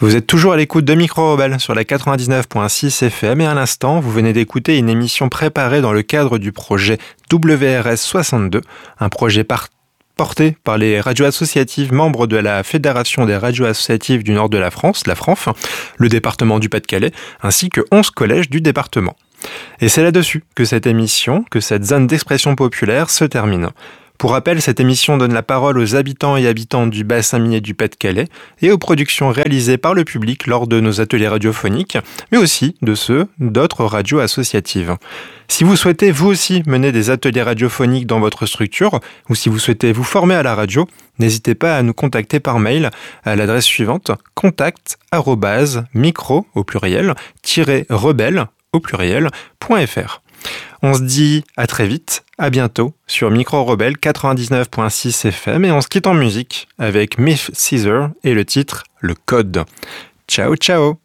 Vous êtes toujours à l'écoute de Micro Rebelle sur la 99.6 FM et à l'instant, vous venez d'écouter une émission préparée dans le cadre du projet WRS 62, un projet porté par les radios associatives membres de la Fédération des radios associatives du nord de la France, la FRANF, le département du Pas-de-Calais, ainsi que 11 collèges du département. Et c'est là-dessus que cette émission, que cette zone d'expression populaire se termine. Pour rappel, cette émission donne la parole aux habitants et habitantes du bassin minier du Pas-de-Calais et aux productions réalisées par le public lors de nos ateliers radiophoniques, mais aussi de ceux d'autres radios associatives. Si vous souhaitez vous aussi mener des ateliers radiophoniques dans votre structure, ou si vous souhaitez vous former à la radio, n'hésitez pas à nous contacter par mail à l'adresse suivante contact@micro au pluriel rebelle au pluriel.fr. On se dit à très vite, à bientôt sur Micro Rebelle 99.6 FM et on se quitte en musique avec Myth Caesar et le titre Le Code. Ciao ciao.